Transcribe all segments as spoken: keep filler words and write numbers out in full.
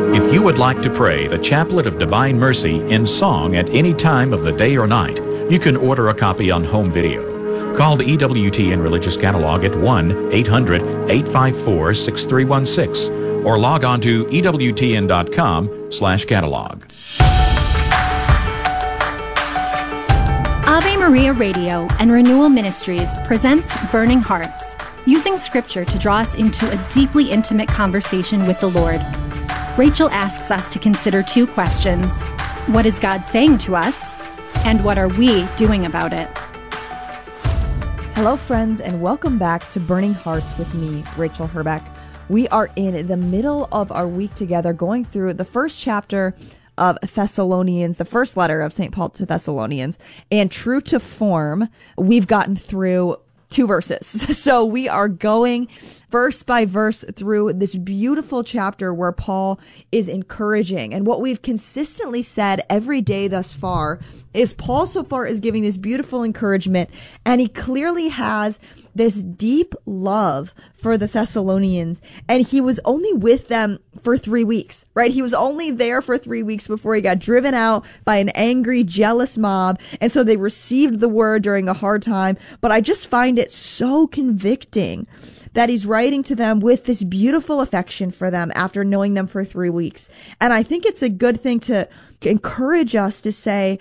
If you would like to pray the Chaplet of Divine Mercy in song at any time of the day or night, you can order a copy on home video. Call the E W T N Religious Catalog at one eight hundred, eight five four, six three one six or log on to E W T N dot com slash catalog. Ave Maria Radio and Renewal Ministries presents Burning Hearts, using Scripture to draw us into a deeply intimate conversation with the Lord. Rachel asks us to consider two questions. What is God saying to us? And what are we doing about it? Hello, friends, and welcome back to Burning Hearts with me, Rachel Herbeck. We are in the middle of our week together, going through the first chapter of Thessalonians, the first letter of Saint Paul to Thessalonians. And true to form, we've gotten through two verses. So we are going verse by verse through this beautiful chapter where Paul is encouraging. And what we've consistently said every day thus far is Paul so far is giving this beautiful encouragement, and he clearly has this deep love for the Thessalonians, and he was only with them for three weeks, right? He was only there for three weeks before he got driven out by an angry, jealous mob, and so they received the word during a hard time. But I just find it so convicting that he's writing to them with this beautiful affection for them after knowing them for three weeks. And I think it's a good thing to encourage us to say,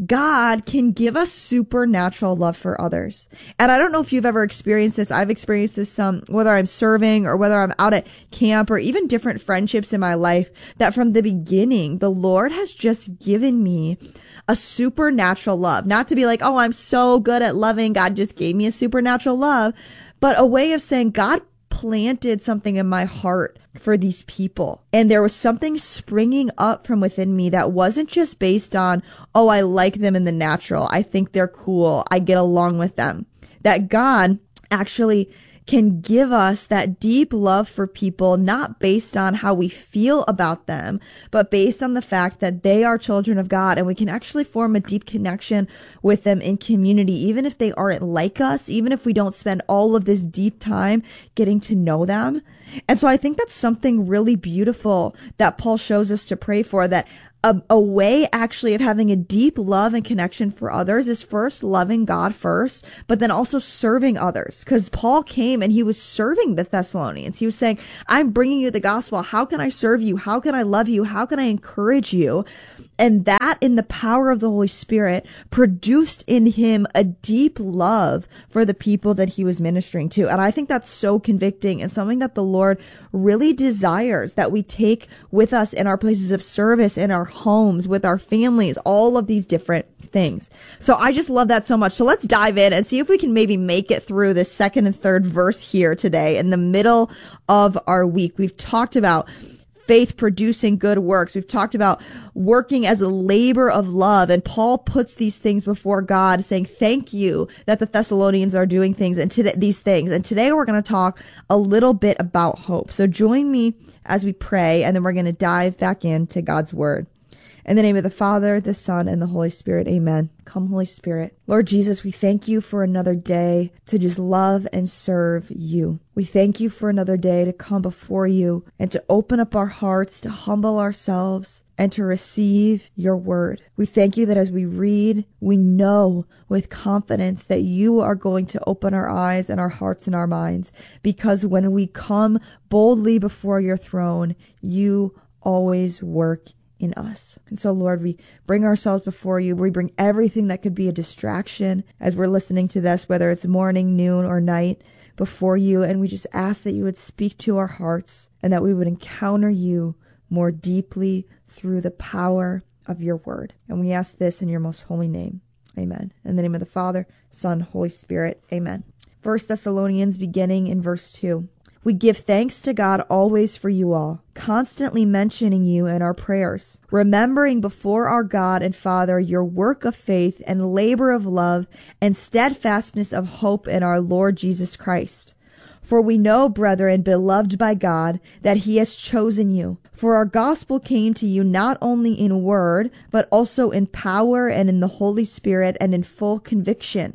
God can give us supernatural love for others. And I don't know if you've ever experienced this. I've experienced this um, whether I'm serving or whether I'm out at camp or even different friendships in my life, that from the beginning, the Lord has just given me a supernatural love. Not to be like, oh, I'm so good at loving, God just gave me a supernatural love, but a way of saying God planted something in my heart for these people. And there was something springing up from within me that wasn't just based on, oh, I like them in the natural, I think they're cool, I get along with them. That God actually can give us that deep love for people, not based on how we feel about them, but based on the fact that they are children of God, and we can actually form a deep connection with them in community, even if they aren't like us, even if we don't spend all of this deep time getting to know them. And so I think that's something really beautiful that Paul shows us to pray for, that A, a way actually of having a deep love and connection for others is first loving God first, but then also serving others. Because Paul came and he was serving the Thessalonians. He was saying, I'm bringing you the gospel. How can I serve you? How can I love you? How can I encourage you? And that, in the power of the Holy Spirit, produced in him a deep love for the people that he was ministering to. And I think that's so convicting and something that the Lord really desires that we take with us in our places of service, in our homes, with our families, all of these different things. So I just love that so much. So let's dive in and see if we can maybe make it through the second and third verse here today in the middle of our week. We've talked about faith producing good works. We've talked about working as a labor of love. And Paul puts these things before God, saying, thank you that the Thessalonians are doing things and today, these things. And today we're going to talk a little bit about hope. So join me as we pray, and then we're going to dive back into God's word. In the name of the Father, the Son, and the Holy Spirit, amen. Come, Holy Spirit. Lord Jesus, we thank you for another day to just love and serve you. We thank you for another day to come before you and to open up our hearts, to humble ourselves, and to receive your word. We thank you that as we read, we know with confidence that you are going to open our eyes and our hearts and our minds, because when we come boldly before your throne, you always work in us. And so, Lord, we bring ourselves before you. We bring everything that could be a distraction as we're listening to this, whether it's morning, noon, or night, before you. And we just ask that you would speak to our hearts and that we would encounter you more deeply through the power of your word. And we ask this in your most holy name. Amen. In the name of the Father, Son, Holy Spirit. Amen. First Thessalonians, beginning in verse two. We give thanks to God always for you all, constantly mentioning you in our prayers, remembering before our God and Father your work of faith and labor of love and steadfastness of hope in our Lord Jesus Christ. For we know, brethren, beloved by God, that he has chosen you. For our gospel came to you not only in word, but also in power and in the Holy Spirit and in full conviction.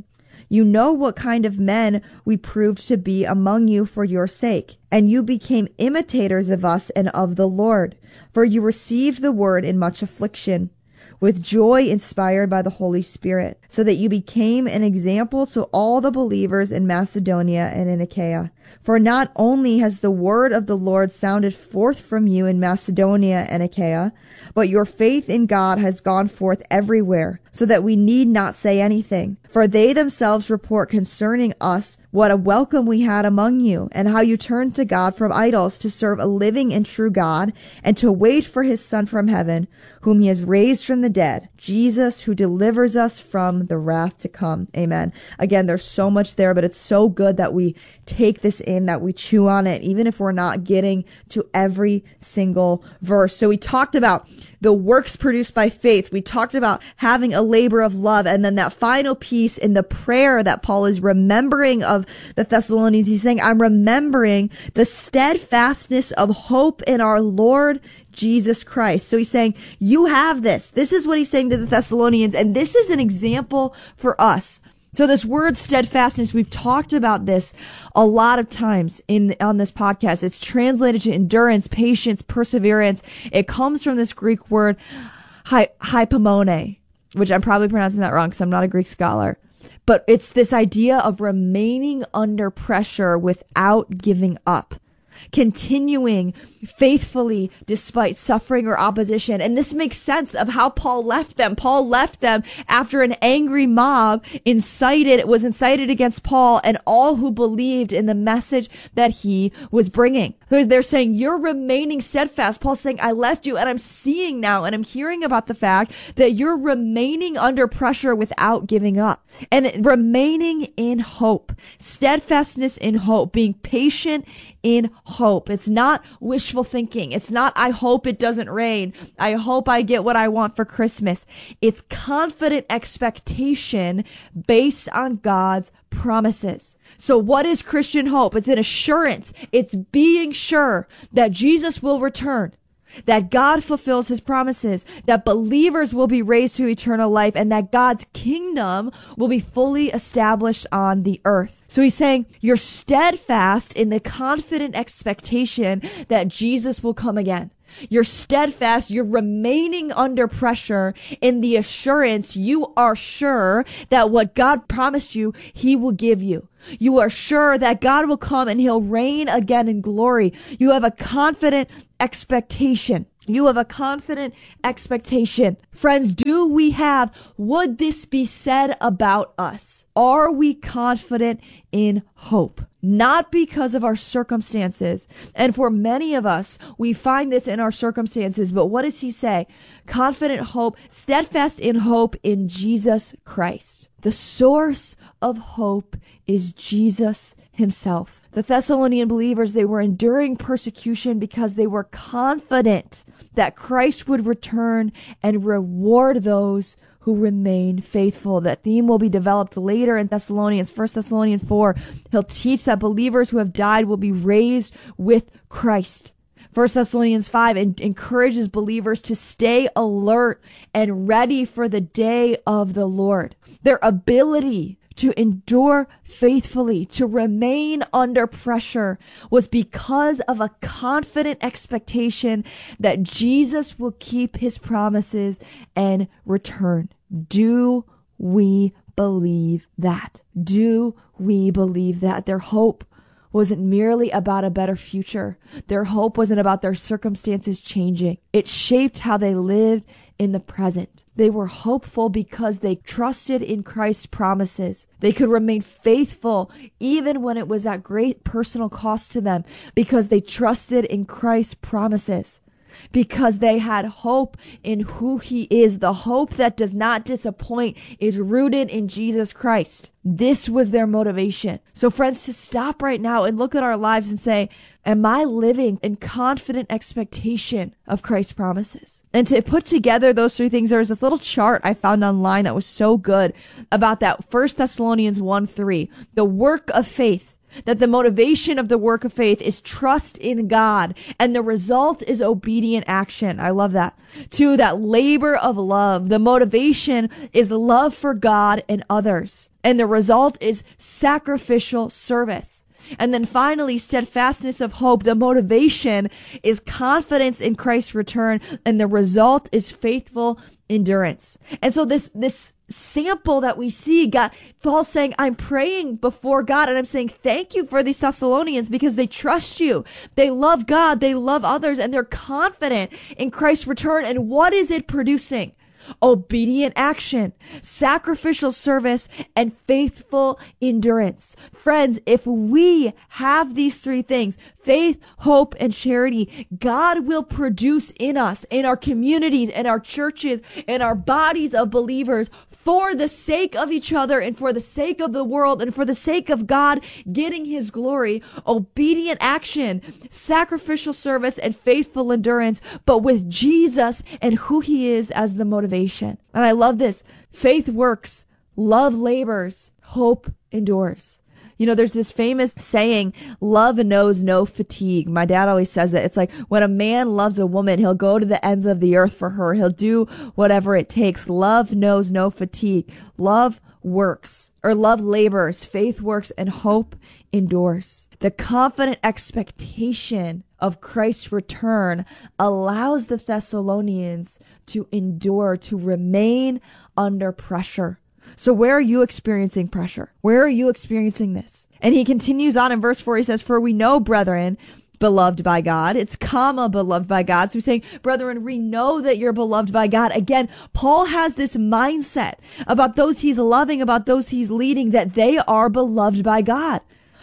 You know what kind of men we proved to be among you for your sake, and you became imitators of us and of the Lord, for you received the word in much affliction, with joy inspired by the Holy Spirit, so that you became an example to all the believers in Macedonia and in Achaia. For not only has the word of the Lord sounded forth from you in Macedonia and Achaia, but your faith in God has gone forth everywhere, so that we need not say anything. For they themselves report concerning us what a welcome we had among you, and how you turned to God from idols to serve a living and true God, and to wait for his Son from heaven, whom he has raised from the dead, Jesus, who delivers us from the wrath to come. Amen. Again, there's so much there, but it's so good that we take this in, that we chew on it, even if we're not getting to every single verse. So we talked about the works produced by faith. We talked about having a labor of love. And then that final piece in the prayer that Paul is remembering of the Thessalonians, he's saying, I'm remembering the steadfastness of hope in our Lord Jesus Christ. So he's saying, you have this. This is what he's saying to the Thessalonians. And this is an example for us. So this word steadfastness, we've talked about this a lot of times in on this podcast. It's translated to endurance, patience, perseverance. It comes from this Greek word hy- hypomone, which I'm probably pronouncing that wrong because I'm not a Greek scholar. But it's this idea of remaining under pressure without giving up, continuing faithfully despite suffering or opposition. And this makes sense of how Paul left them. Paul left them after an angry mob incited, was incited against Paul and all who believed in the message that he was bringing. They're saying, you're remaining steadfast. Paul's saying, I left you, and I'm seeing now and I'm hearing about the fact that you're remaining under pressure without giving up and remaining in hope, steadfastness in hope, being patient in hope. It's not wishful thinking. It's not, I hope it doesn't rain. I hope I get what I want for Christmas. It's confident expectation based on God's promises. So what is Christian hope? It's an assurance. It's being sure that Jesus will return, that God fulfills his promises, that believers will be raised to eternal life, and that God's kingdom will be fully established on the earth. So he's saying you're steadfast in the confident expectation that Jesus will come again. You're steadfast. You're remaining under pressure in the assurance. You are sure that what God promised you, he will give you. You are sure that God will come and he'll reign again in glory. You have a confident expectation. You have a confident expectation. Friends, do we have, would this be said about us? Are we confident in hope? Not because of our circumstances. And for many of us, we find this in our circumstances. But what does he say? Confident hope, steadfast in hope in Jesus Christ. The source of hope is Jesus himself. The Thessalonian believers, they were enduring persecution because they were confident that Christ would return and reward those who remain faithful. That theme will be developed later in Thessalonians, First Thessalonians four. He'll teach that believers who have died will be raised with Christ. First Thessalonians five encourages believers to stay alert and ready for the day of the Lord. Their ability to endure faithfully, to remain under pressure, was because of a confident expectation that Jesus will keep his promises and return. Do we believe that? Do we believe that? Their hope wasn't merely about a better future. Their hope wasn't about their circumstances changing. It shaped how they lived in the present. They were hopeful because they trusted in Christ's promises. They could remain faithful even when it was at great personal cost to them because they trusted in Christ's promises. Because they had hope in who he is. The hope that does not disappoint is rooted in Jesus Christ. This was their motivation. So friends, to stop right now and look at our lives and say, am I living in confident expectation of Christ's promises? And to put together those three things, there was this little chart I found online that was so good about that. First Thessalonians one three, the work of faith. That the motivation of the work of faith is trust in God, and the result is obedient action. I love that. Two, that labor of love. The motivation is love for God and others, and the result is sacrificial service. And then finally, steadfastness of hope. The motivation is confidence in Christ's return, and the result is faithful endurance. And so this, this sample that we see, God, Paul's saying, I'm praying before God, and I'm saying, thank you for these Thessalonians because they trust you. They love God, they love others, and they're confident in Christ's return. And what is it producing? Obedient action, sacrificial service, and faithful endurance. Friends, if we have these three things, faith, hope, and charity, God will produce in us, in our communities, in our churches, in our bodies of believers, for the sake of each other and for the sake of the world and for the sake of God getting his glory, obedient action, sacrificial service, and faithful endurance, but with Jesus and who he is as the motivation. And I love this. Faith works, love labors, hope endures. You know, there's this famous saying, love knows no fatigue. My dad always says it. It's like when a man loves a woman, he'll go to the ends of the earth for her. He'll do whatever it takes. Love knows no fatigue. Love works, or love labors, faith works, and hope endures. The confident expectation of Christ's return allows the Thessalonians to endure, to remain under pressure. So where are you experiencing pressure? Where are you experiencing this? And he continues on in verse four. He says, for we know, brethren, beloved by God. It's comma, beloved by God. So he's saying, brethren, we know that you're beloved by God. Again, Paul has this mindset about those he's loving, about those he's leading, that they are beloved by God.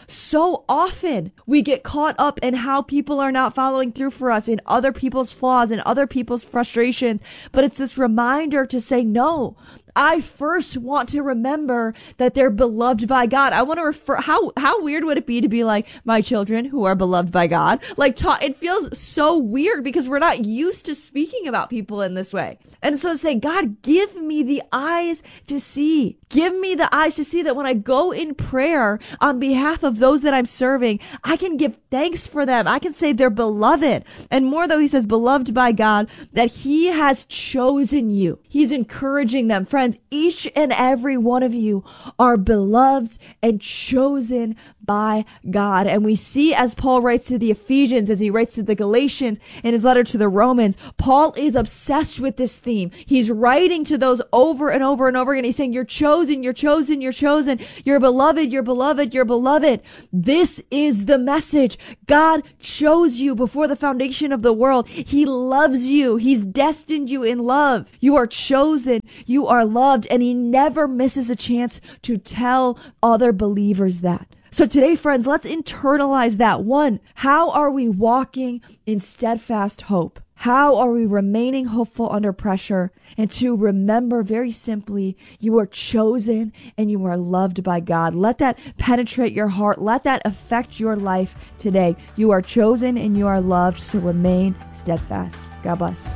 So often we get caught up in how people are not following through for us, in other people's flaws, in other people's frustrations. But it's this reminder to say, no, I first want to remember that they're beloved by God. I want to refer, how, how weird would it be to be like, my children who are beloved by God? Like, ta- it feels so weird because we're not used to speaking about people in this way. And so to say, God, give me the eyes to see. Give me the eyes to see that when I go in prayer on behalf of those that I'm serving, I can give thanks for them. I can say they're beloved. And more though, he says, beloved by God, that he has chosen you. He's encouraging them. Friends, each and every one of you are beloved and chosen by God. And we see, as Paul writes to the Ephesians, as he writes to the Galatians, in his letter to the Romans, Paul is obsessed with this theme. He's writing to those over and over and over again. He's saying, you're chosen, you're chosen, you're chosen, you're beloved, you're beloved, you're beloved. This is the message. God chose you before the foundation of the world. He loves you. He's destined you in love. You are chosen. You are loved. And he never misses a chance to tell other believers that. So today, friends, let's internalize that. One, how are we walking in steadfast hope? How are we remaining hopeful under pressure? And two, remember very simply, you are chosen and you are loved by God. Let that penetrate your heart. Let that affect your life today. You are chosen and you are loved, so remain steadfast. God bless.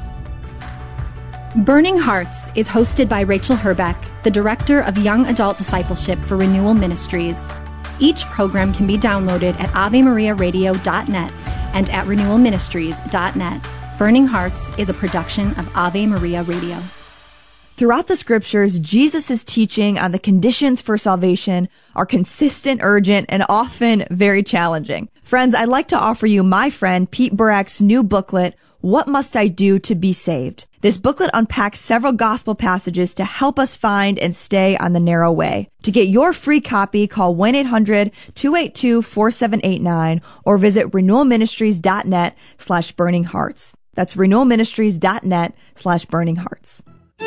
Burning Hearts is hosted by Rachel Herbeck, the Director of Young Adult Discipleship for Renewal Ministries. Each program can be downloaded at ave maria radio dot net and at renewal ministries dot net. Burning Hearts is a production of Ave Maria Radio. Throughout the scriptures, Jesus' teaching on the conditions for salvation are consistent, urgent, and often very challenging. Friends, I'd like to offer you my friend Pete Burak's new booklet, What Must I Do to Be Saved? This booklet unpacks several gospel passages to help us find and stay on the narrow way. To get your free copy, call one eight hundred two eight two four seven eight nine or visit renewal ministries dot net slash burning hearts. That's renewal ministries dot net slash burning hearts.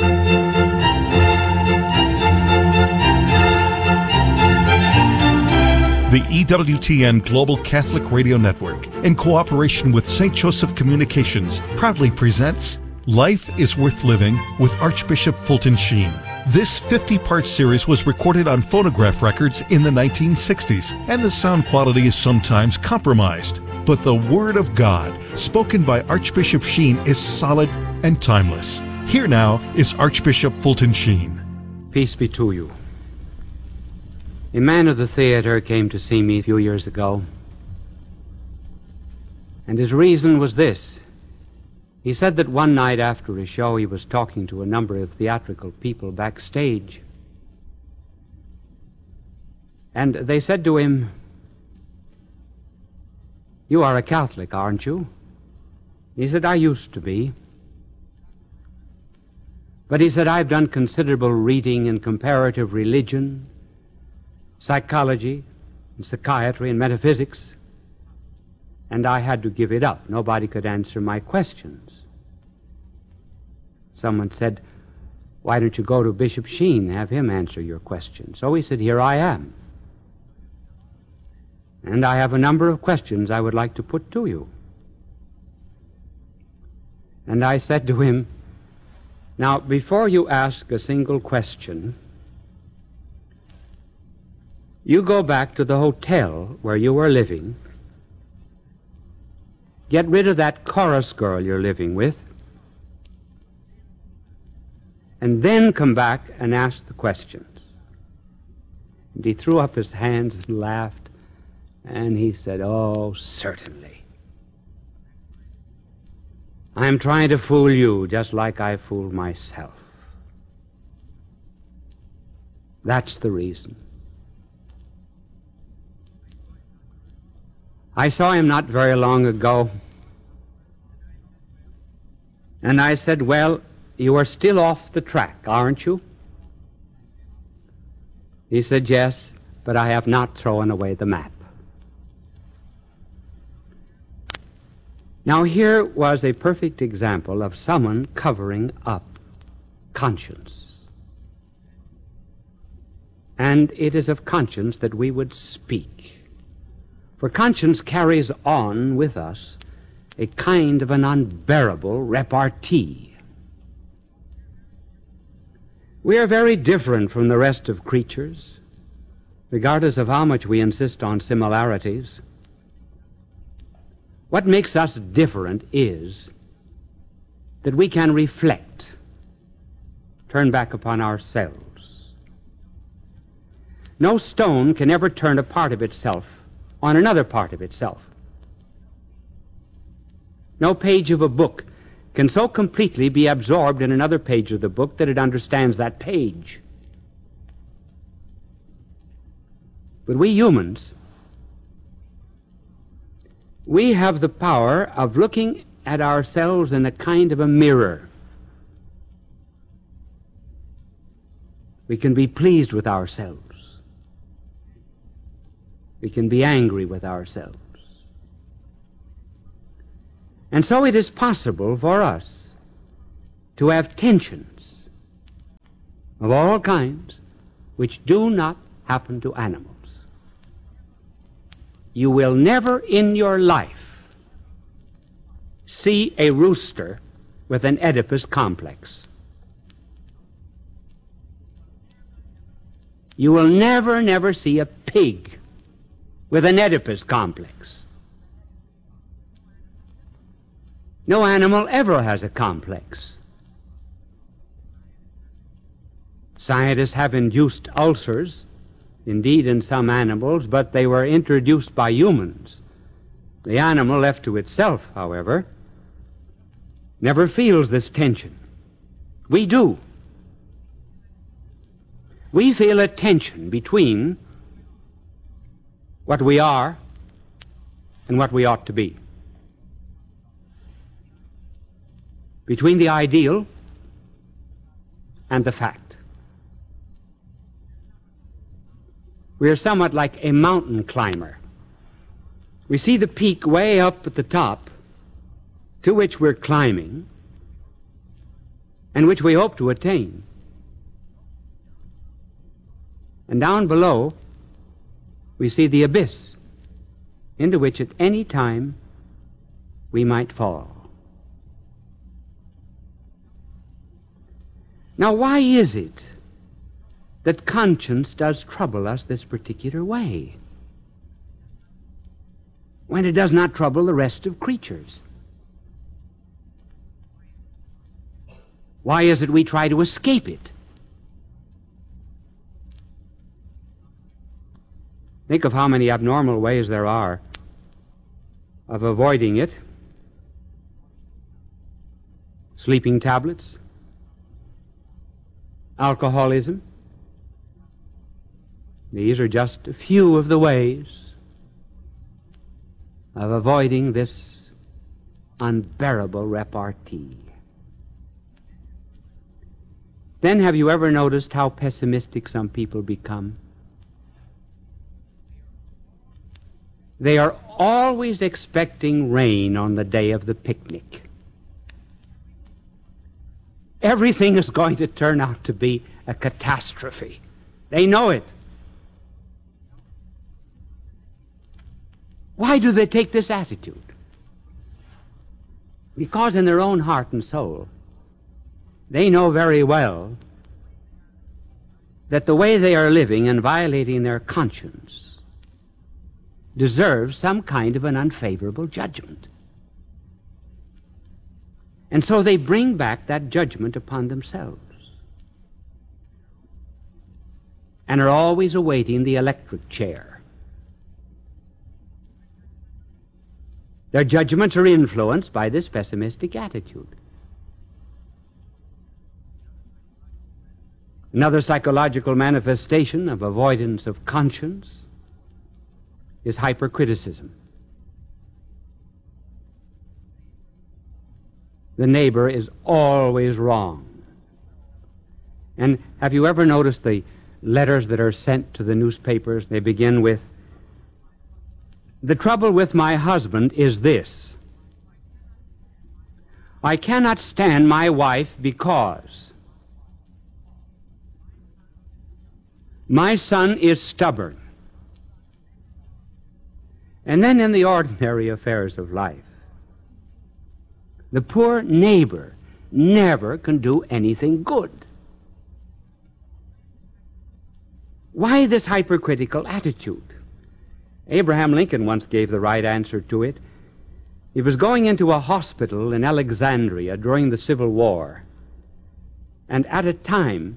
The E W T N Global Catholic Radio Network, in cooperation with Saint Joseph Communications, proudly presents Life is Worth Living with Archbishop Fulton Sheen. This fifty-part series was recorded on phonograph records in the nineteen sixties, and the sound quality is sometimes compromised. But the Word of God, spoken by Archbishop Sheen, is solid and timeless. Here now is Archbishop Fulton Sheen. Peace be to you. A man of the theater came to see me a few years ago, and his reason was this. He said that one night after a show he was talking to a number of theatrical people backstage, and they said to him, "You are a Catholic, aren't you?" He said, "I used to be." But he said, "I've done considerable reading in comparative religion, psychology, and psychiatry, and metaphysics, and I had to give it up. Nobody could answer my questions." Someone said, "Why don't you go to Bishop Sheen and have him answer your questions?" So he said, "Here I am. And I have a number of questions I would like to put to you." And I said to him, "Now, before you ask a single question, you go back to the hotel where you were living, get rid of that chorus girl you're living with, and then come back and ask the questions." And he threw up his hands and laughed, and he said, "Oh, certainly. I'm trying to fool you just like I fooled myself. That's the reason." I saw him not very long ago, and I said, "Well, you are still off the track, aren't you?" He said, "Yes, but I have not thrown away the map." Now here was a perfect example of someone covering up conscience. And it is of conscience that we would speak. For conscience carries on with us a kind of an unbearable repartee. We are very different from the rest of creatures, regardless of how much we insist on similarities. What makes us different is that we can reflect, turn back upon ourselves. No stone can ever turn a part of itself on another part of itself. No page of a book can so completely be absorbed in another page of the book that it understands that page. But we humans, we have the power of looking at ourselves in a kind of a mirror. We can be pleased with ourselves. We can be angry with ourselves. And so it is possible for us to have tensions of all kinds which do not happen to animals. You will never in your life see a rooster with an Oedipus complex. You will never, never see a pig with an Oedipus complex. No animal ever has a complex. Scientists have induced ulcers, indeed in some animals, but they were introduced by humans. The animal left to itself, however, never feels this tension. We do. We feel a tension between what we are and what we ought to be, between the ideal and the fact. We are somewhat like a mountain climber. We see the peak way up at the top to which we're climbing and which we hope to attain. And down below, we see the abyss into which at any time we might fall. Now, why is it that conscience does trouble us this particular way when it does not trouble the rest of creatures? Why is it we try to escape it? Think of how many abnormal ways there are of avoiding it. Sleeping tablets, alcoholism. These are just a few of the ways of avoiding this unbearable repartee. Then have you ever noticed how pessimistic some people become? They are always expecting rain on the day of the picnic. Everything is going to turn out to be a catastrophe. They know it. Why do they take this attitude? Because in their own heart and soul, they know very well that the way they are living and violating their conscience deserves some kind of an unfavorable judgment. And so they bring back that judgment upon themselves and are always awaiting the electric chair. Their judgments are influenced by this pessimistic attitude. Another psychological manifestation of avoidance of conscience is hypercriticism. The neighbor is always wrong. And have you ever noticed the letters that are sent to the newspapers? They begin with, "The trouble with my husband is this. I cannot stand my wife because my son is stubborn." And then in the ordinary affairs of life, the poor neighbor never can do anything good. Why this hypercritical attitude? Abraham Lincoln once gave the right answer to it. He was going into a hospital in Alexandria during the Civil War, and at a time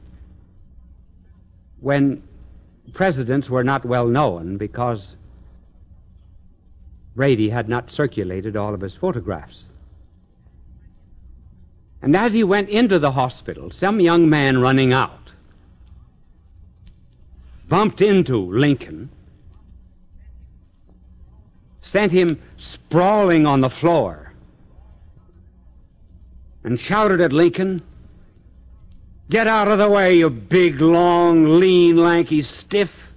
when presidents were not well known because Brady had not circulated all of his photographs. And as he went into the hospital, some young man running out bumped into Lincoln, sent him sprawling on the floor, and shouted at Lincoln, "Get out of the way, you big, long, lean, lanky stiff."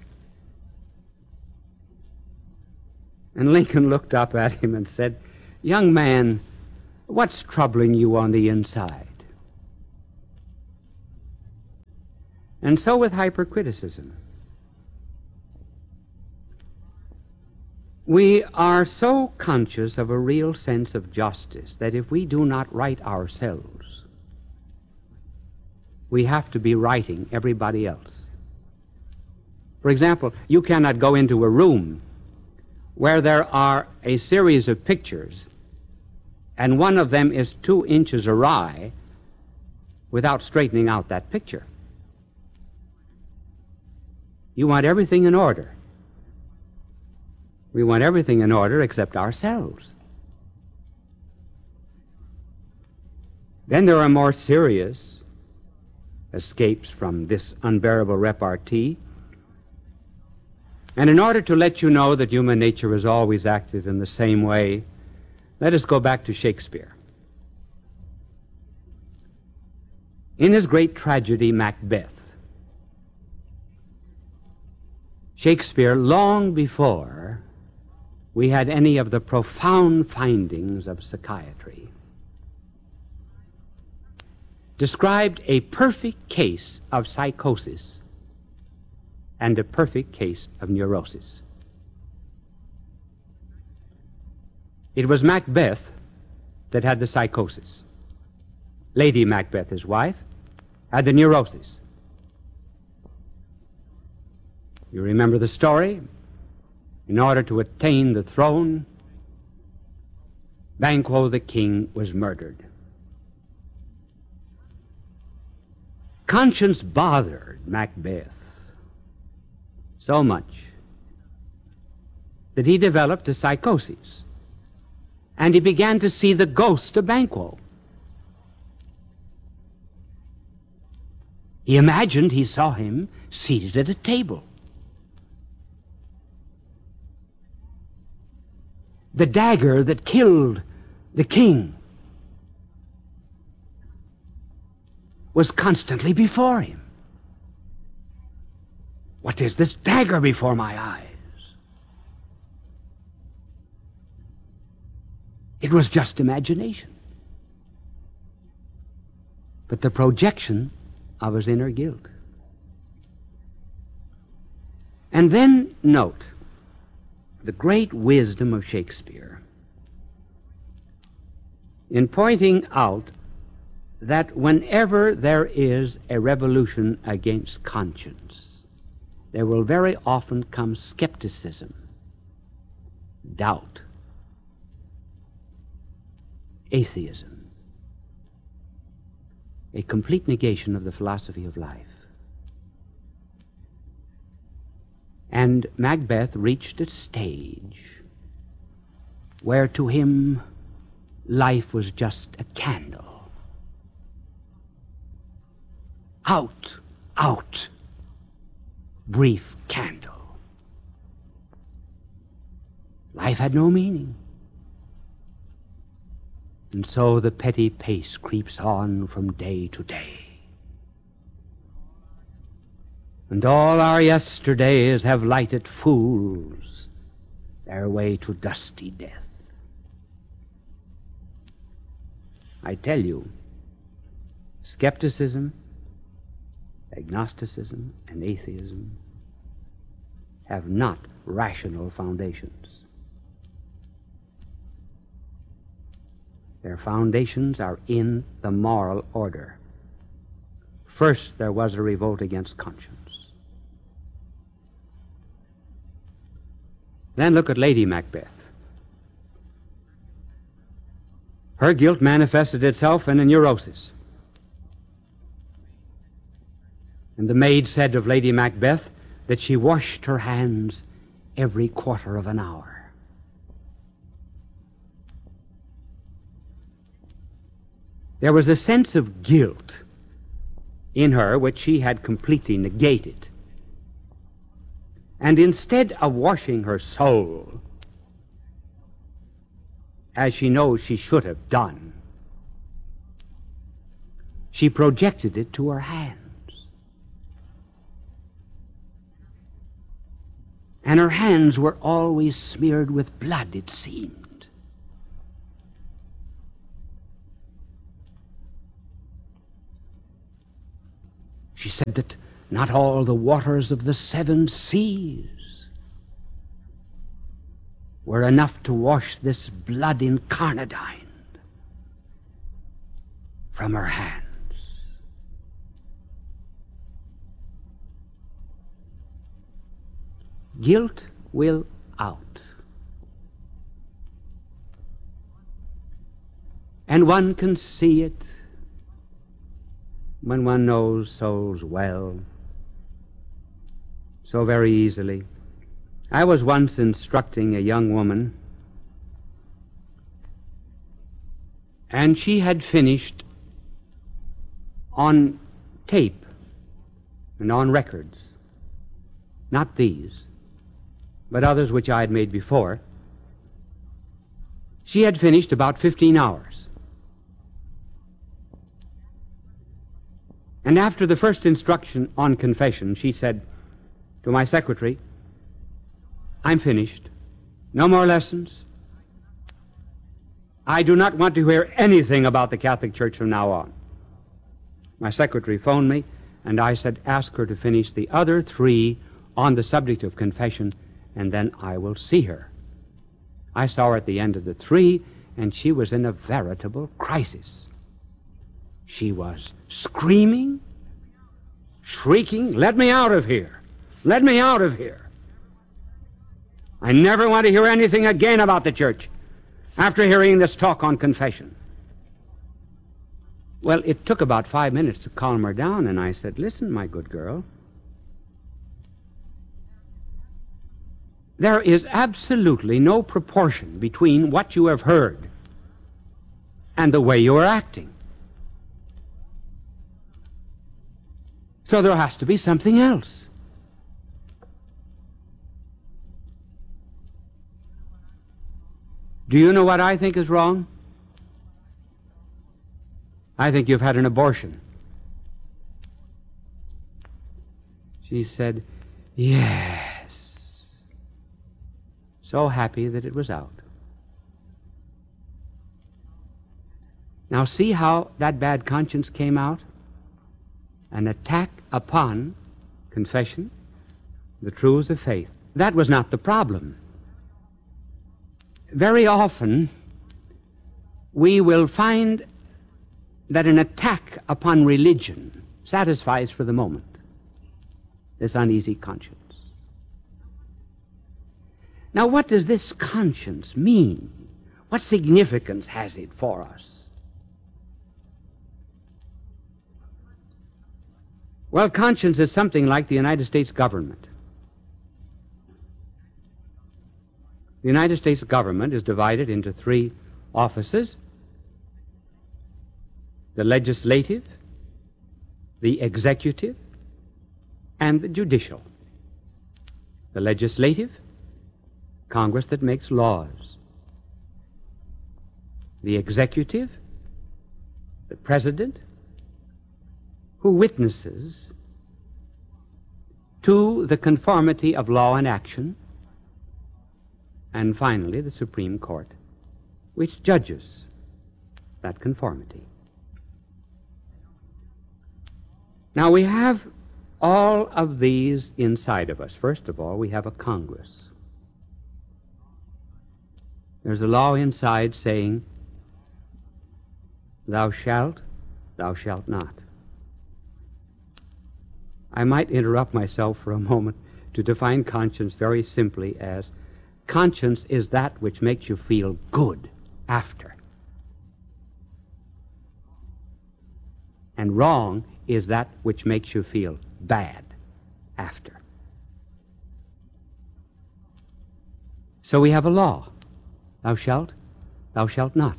And Lincoln looked up at him and said, "Young man, what's troubling you on the inside?" And so with hypercriticism. We are so conscious of a real sense of justice that if we do not right ourselves, we have to be righting everybody else. For example, you cannot go into a room where there are a series of pictures and one of them is two inches awry without straightening out that picture. You want everything in order. We want everything in order except ourselves. Then there are more serious escapes from this unbearable repartee. And in order to let you know that human nature has always acted in the same way, let us go back to Shakespeare. In his great tragedy, Macbeth, Shakespeare, long before we had any of the profound findings of psychiatry, described a perfect case of psychosis and a perfect case of neurosis. It was Macbeth that had the psychosis. Lady Macbeth, his wife, had the neurosis. You remember the story? In order to attain the throne, Banquo the king was murdered. Conscience bothered Macbeth so much that he developed a psychosis, and he began to see the ghost of Banquo. He imagined he saw him seated at a table. The dagger that killed the king was constantly before him. What is this dagger before my eyes? It was just imagination, but the projection of his inner guilt. And then note the great wisdom of Shakespeare in pointing out that whenever there is a revolution against conscience, there will very often come skepticism, doubt, atheism, a complete negation of the philosophy of life. And Macbeth reached a stage where to him life was just a candle. Out, out, brief candle. Life had no meaning. And so the petty pace creeps on from day to day. And all our yesterdays have lighted fools their way to dusty death. I tell you, skepticism, agnosticism, and atheism have not rational foundations. Their foundations are in the moral order. First, there was a revolt against conscience. Then look at Lady Macbeth. Her guilt manifested itself in a neurosis. And the maid said of Lady Macbeth that she washed her hands every quarter of an hour. There was a sense of guilt in her which she had completely negated. And instead of washing her soul, as she knows she should have done, she projected it to her hands. And her hands were always smeared with blood, it seemed. She said that not all the waters of the seven seas were enough to wash this blood incarnadine from her hands. Guilt will out. And one can see it when one knows souls well, so very easily. I was once instructing a young woman, and she had finished on tape and on records, not these, but others which I had made before. She had finished about fifteen hours. And after the first instruction on confession, she said to my secretary, "I'm finished. No more lessons. I do not want to hear anything about the Catholic Church from now on." My secretary phoned me, and I said, "Ask her to finish the other three on the subject of confession, and then I will see her." I saw her at the end of the three, and she was in a veritable crisis. She was screaming, shrieking, "Let me out of here! Let me out of here! I never want to hear anything again about the church after hearing this talk on confession." Well, it took about five minutes to calm her down, and I said, "Listen, my good girl, There is absolutely no proportion between what you have heard and the way you are acting. So there has to be something else. Do you know what I think is wrong? I think you've had an abortion. She said, yes. So happy that it was out. Now see how that bad conscience came out? An attack upon confession, the truths of faith. That was not the problem. Very often, we will find that an attack upon religion satisfies for the moment this uneasy conscience. Now, what does this conscience mean? What significance has it for us? Well, conscience is something like the United States government. The United States government is divided into three offices: the legislative, the executive, and the judicial. The legislative, Congress that makes laws. The executive, the president, who witnesses to the conformity of law and action. And finally, the Supreme Court, which judges that conformity. Now, we have all of these inside of us. First of all, we have a Congress. There's a law inside saying, thou shalt, thou shalt not. I might interrupt myself for a moment to define conscience very simply as conscience is that which makes you feel good after. And wrong is that which makes you feel bad after. So we have a law. Thou shalt, thou shalt not.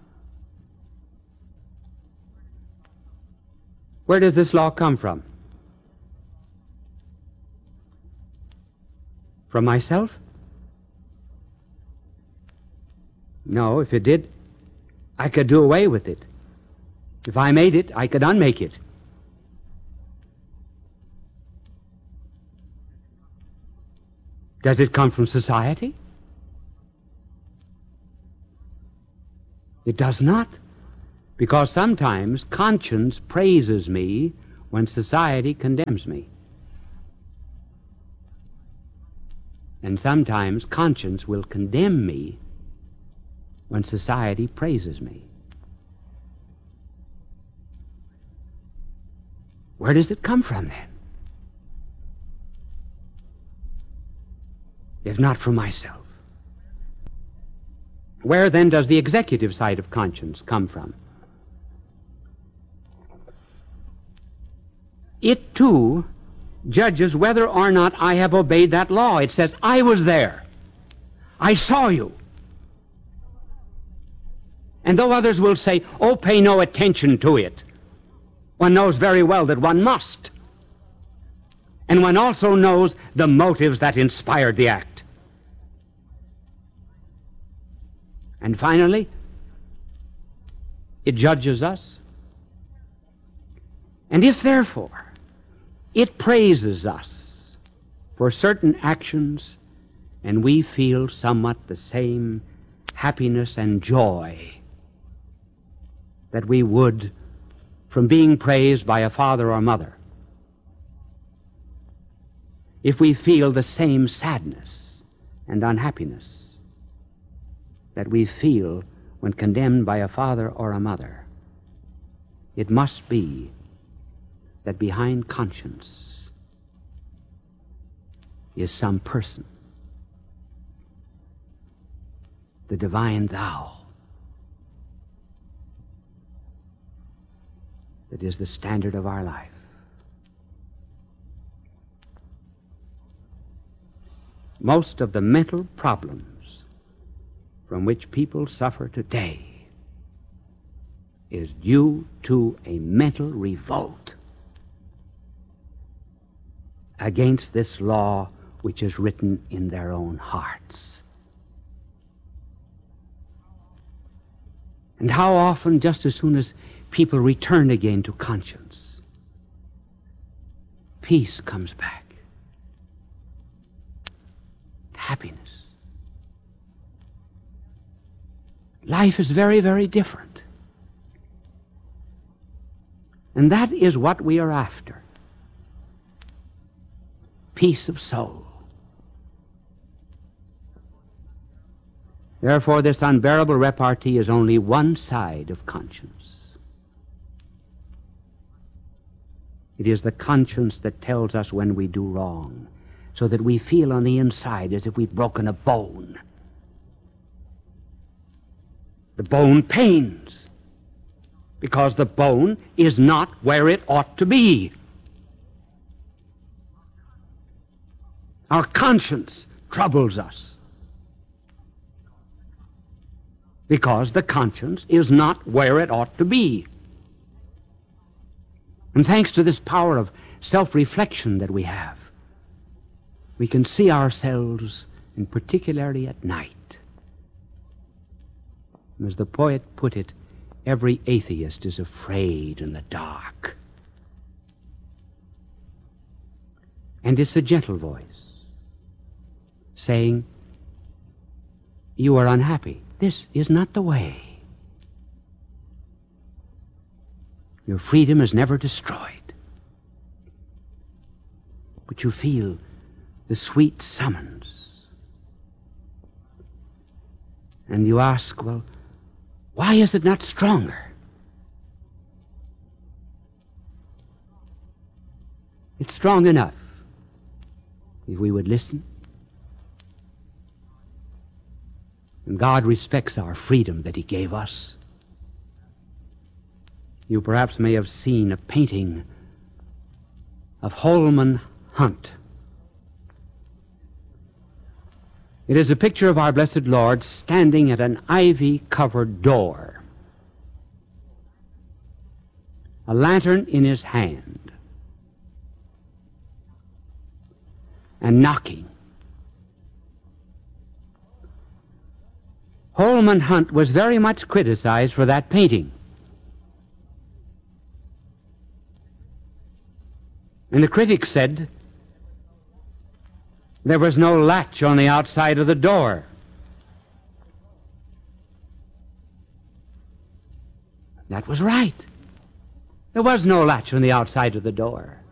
Where does this law come from? From myself? No, if it did, I could do away with it. If I made it, I could unmake it. Does it come from society? It does not, because sometimes conscience praises me when society condemns me. And sometimes conscience will condemn me when society praises me. Where does it come from then? If not from myself. Where then does the executive side of conscience come from? It too judges whether or not I have obeyed that law. It says, I was there. I saw you. And though others will say, oh, pay no attention to it, one knows very well that one must. And one also knows the motives that inspired the act. And finally, it judges us. And if, therefore, it praises us for certain actions, and we feel somewhat the same happiness and joy that we would from being praised by a father or mother, if we feel the same sadness and unhappiness that we feel when condemned by a father or a mother, it must be that behind conscience is some person, the divine thou, that is the standard of our life. most of the mental problems from which people suffer today is due to a mental revolt against this law which is written in their own hearts. And how often, just as soon as people return again to conscience, peace comes back, happiness. Life is very, very different. And that is what we are after. Peace of soul. Therefore, this unbearable repartee is only one side of conscience. It is the conscience that tells us when we do wrong, so that we feel on the inside as if we've broken a bone. The bone pains, because the bone is not where it ought to be. Our conscience troubles us, because the conscience is not where it ought to be. And thanks to this power of self-reflection that we have, we can see ourselves, and particularly at night. As the poet put it, every atheist is afraid in the dark. And it's a gentle voice saying, you are unhappy. This is not the way. Your freedom is never destroyed. But you feel the sweet summons. And you ask, well, why is it not stronger? It's strong enough if we would listen. And God respects our freedom that He gave us. You perhaps may have seen a painting of Holman Hunt. It is a picture of our blessed Lord standing at an ivy-covered door, a lantern in His hand, and knocking. Holman Hunt was very much criticized for that painting. And the critics said there was no latch on the outside of the door. That was right. There was no latch on the outside of the door.